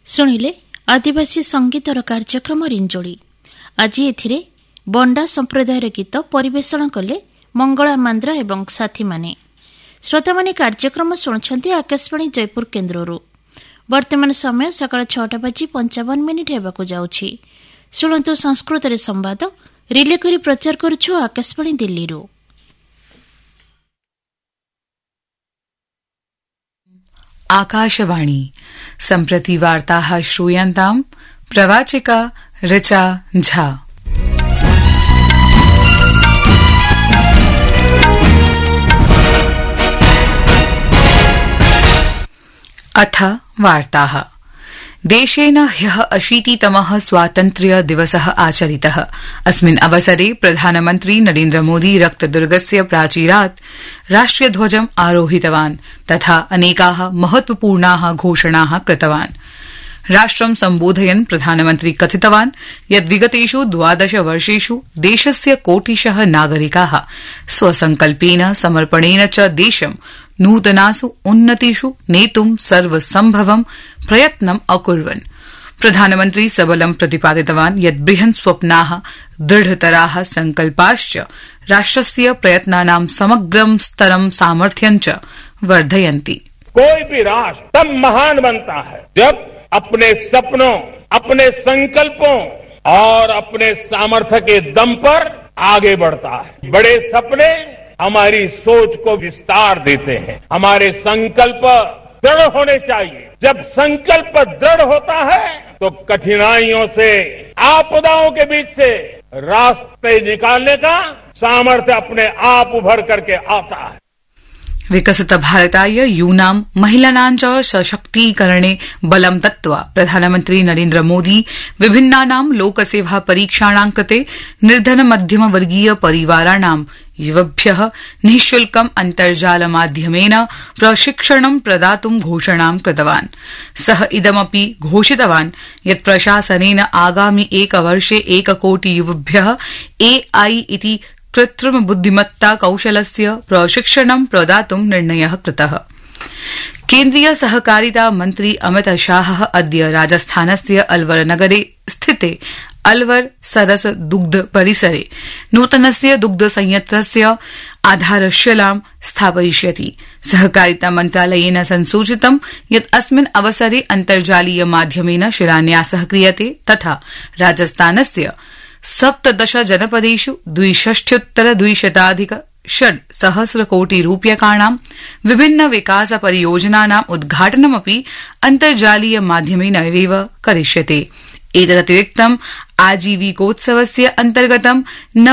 ଶୁଣିଲେ ଆଦିବାସୀ ସଙ୍ଗୀତର କାର୍ଯ୍ୟକ୍ରମ ରିଞ୍ଜୋଳି। ଆଜି ଏଥିରେ ବଣ୍ଡା ସମ୍ପ୍ରଦାୟର ଗୀତ ପରିବେଷଣ କଲେ ମଙ୍ଗଳା ମାନ୍ଦ୍ରା ଏବଂ ସାଥୀମାନେ। ଶ୍ରୋତାମାନେ କାର୍ଯ୍ୟକ୍ରମ ଶୁଣୁଛନ୍ତି ଆକାଶବାଣୀ ଜୟପୁର କେନ୍ଦ୍ରରୁ। ବର୍ତ୍ତମାନ ସମୟ ସକାଳ 6:55 ହେବାକୁ ଯାଉଛି। ଶୁଣନ୍ତୁ ସଂସ୍କୃତରେ ସମ୍ବାଦ ରିଲେ କରି ପ୍ରଚାର କରୁଛୁ ଆକାଶବାଣୀ ଦିଲ୍ଲୀରୁ। आकाशवाणी सम्प्रति वार्ताः श्रूयन्ताम् प्रवाचिका ऋचा झा। अथ वार्ताः। देशेन ह्यः 80तमः स्वातन्त्र्य दिवसः आचरितः। अस्मिन् अवसरे प्रधानमन्त्री नरेन्द्रमोदी रक्तदुर्गस्य प्राचीरात् राष्ट्रियध्वजम् आरोहितवान् तथा अनेकाः महत्वपूर्णाः घोषणाः कृतवान्। राष्ट्रं सम्बोधयन् प्रधानमन्त्री कथितवान् यत् विगतेषु 12 वर्षेषु देशस्य कोटिशः नागरिकाः स्वसंकल्पेन समर्पणेन च देशं नूतनासु उन्नतिषु नेतुं सर्वसम्भवं प्रयत्नम् अकुर्वन्। प्रधानमन्त्री सबलं प्रतिपादितवान् यत् बृहन् स्वप्नाः दृढतराः संकल्पाश्च राष्ट्रस्य प्रयत्नानां समग्रं स्तरं सामर्थ्यं च वर्धयन्ति। कोई भी राष्ट्र तब महान बनता है जब अपने सपनों, अपने संकल्पों और अपने सामर्थ्य के दम पर आगे बढ़ता है। बड़े सपने हमारी सोच को विस्तार देते हैं। हमारे संकल्प दृढ़ होने चाहिए। जब संकल्प दृढ़ होता है तो कठिनाइयों से, आपदाओं के बीच से रास्ते निकालने का सामर्थ्य अपने आप उभर करके आता है। विकसित भारताय यूनां महिलानां च सशक्तीकरणे बलं दत्त्वा प्रधानमन्त्री नरेन्द्र मोदी विभिन्नानां लोकसेवा परीक्षाणां कृते निर्धन मध्यमवर्गीय परिवाराणां युवभ्यः निःशुल्कम् अन्तर्जालमाध्यमेन प्रशिक्षणं प्रदातुं घोषणां कृतवान्। सः इदमपि घोषितवान् यत् प्रशासनेन आगामि एकवर्षे 1 कोटि युवभ्यः AI इति कृत्रिम बुद्धिमत्ता कौशलस्य प्रशिक्षणं प्रदातुं निर्णयः कृतः। केन्द्रीय सहकारिता मन्त्री अमित शाहः अद्य राजस्थानस्य अलवर नगरे स्थिते अलवर सरस दुग्ध परिसरे नूतनस्य दुग्ध संयन्त्रस्य आधारशिलां स्थापयिष्यति। सहकारिता मन्त्रालयेन संसूचितं यत् अस्मिन् अवसरे अन्तर्जालीय माध्यमेन शिलान्यासः क्रियते तथा राजस्थानस्य 17 जनपदेषु 62,200,600 कोटि रूप्यकाणां विभिन्न विकास परियोजनानाम् उद्घाटनमपि अन्तर्जालीय माध्यमेन एव करिष्यते। एतदतिरिक्तम् आजीविकोत्सवस्य अन्तर्गतं